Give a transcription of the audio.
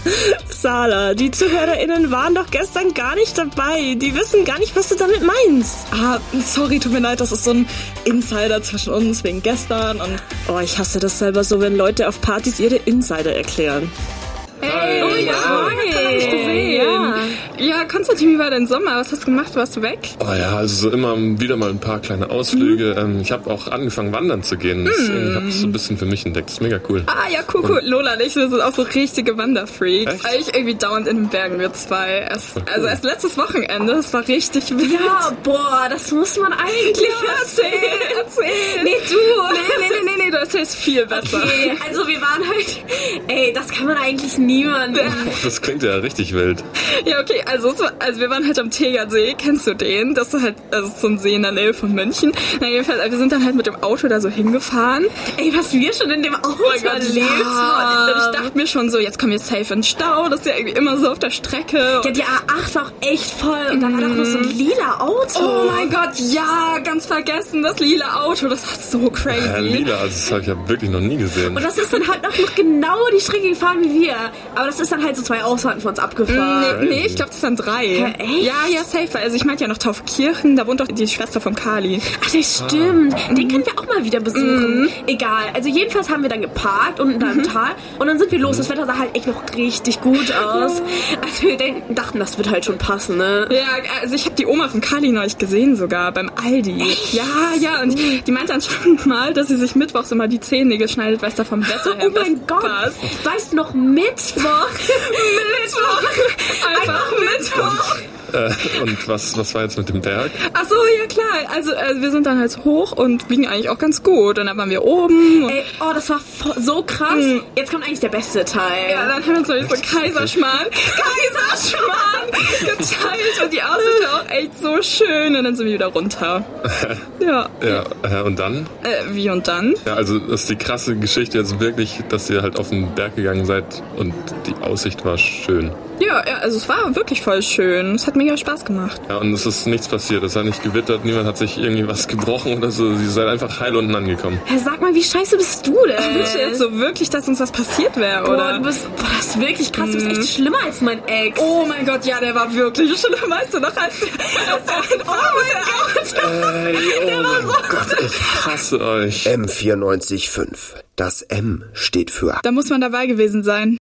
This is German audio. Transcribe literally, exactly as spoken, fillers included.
Sala, die ZuhörerInnen waren doch gestern gar nicht dabei. Die wissen gar nicht, was du damit meinst. Ah, sorry, tut mir leid, das ist so ein Insider zwischen uns wegen gestern und... Oh, ich hasse das selber so, wenn Leute auf Partys ihre Insider erklären. Hey, oh ja, hi. hab ich gesehen. Ja. ja, Konstantin, wie war dein Sommer? Was hast du gemacht? Warst du weg? Oh ja, also so immer wieder mal ein paar kleine Ausflüge. Mhm. Ähm, ich habe auch angefangen, wandern zu gehen. Das, mhm. Ich habe das so ein bisschen für mich entdeckt. Das ist mega cool. Ah ja, cool, cool. Und Lola und ich, wir sind auch so richtige Wanderfreaks. Echt? Eigentlich irgendwie dauernd in den Bergen, wir zwei. Erst, cool. Also erst letztes Wochenende, das war richtig wild. Ja, boah, das muss man eigentlich ja, erzählen. Erzähl. Nee, du. Nee, nee, nee, nee, nee, du erzählst viel besser. Okay, also wir waren halt... Ey, das kann man eigentlich niemandem... Das klingt ja richtig wild. Ja, okay, also, es war, also wir waren halt am Tegernsee, kennst du den? Das ist halt also so ein See in der Nähe von München. Na jedenfalls, wir sind dann halt mit dem Auto da so hingefahren. Ey, was wir schon in dem Auto oh mein Gott, erlebt ja. Ich dachte mir schon so, jetzt kommen wir safe in den Stau, das ist ja irgendwie immer so auf der Strecke. Ja, die A acht war auch echt voll und dann mm. war doch noch so ein lila Auto. Oh mein Gott, ja, ganz vergessen, das lila Auto, das war so crazy. Ja, lila, also das habe ich ja wirklich noch nie gesehen. Und das ist dann halt auch noch genau die Strecke gefahren wie wir. Aber das ist dann halt so zwei Ausfahrten von uns abgefahren. Nee, nee ich glaube, das sind drei. Ja, echt? Ja, ja, safe. Also ich meinte ja noch Taufkirchen, da wohnt doch die Schwester vom Kali. Ach, das stimmt. Ah. Den können wir auch mal wieder besuchen. Mm. Egal. Also jedenfalls haben wir dann geparkt unten da im mhm. Tal und dann sind wir los. Das Wetter sah halt echt noch richtig gut aus. Also wir denken, dachten, das wird halt schon passen, ne? Ja, also ich habe die Oma von Kali neulich gesehen sogar beim Aldi. Echt? Ja, ja. Und die, die meinte anscheinend mal, dass sie sich mittwochs immer die Zehennägel schneidet, weil es da vom Wetter her oh mein Gott. passt. Weißt du noch, Mittwoch? Mittwoch. Einfach Mittwoch. Äh, und was, was war jetzt mit dem Berg? Ach so, ja klar. Also äh, wir sind dann halt hoch und liegen eigentlich auch ganz gut. Und dann waren wir oben. Ey, oh, das war so krass. Mhm. Jetzt kommt eigentlich der beste Teil. Ja, dann haben wir uns nämlich so Kaiserschmarrn, Kaiserschmarrn geteilt. Und die Aussicht war auch echt so schön. Und dann sind wir wieder runter. Ja. Ja, äh, und dann? Äh, wie und dann? Ja, also das ist die krasse Geschichte jetzt wirklich, dass ihr halt auf den Berg gegangen seid und die Aussicht war schön. Ja, ja, also es war wirklich voll schön. Es hat mega Spaß gemacht. Ja, und es ist nichts passiert. Es hat nicht gewittert, niemand hat sich irgendwie was gebrochen oder so. Sie seid einfach heil unten angekommen. Herr, sag mal, wie scheiße bist du denn? Willst du jetzt so wirklich, dass uns was passiert wäre, oder? Boah, du bist, boah, das ist wirklich krass. Du bist echt schlimmer als mein Ex. Oh mein Gott, ja, der war wirklich schlimm. Weißt du noch, als der... oh mein Gott. Ey, oh mein so Gott, ich hasse euch. M vierundneunzig Komma fünf. Das M steht für... Da muss man dabei gewesen sein.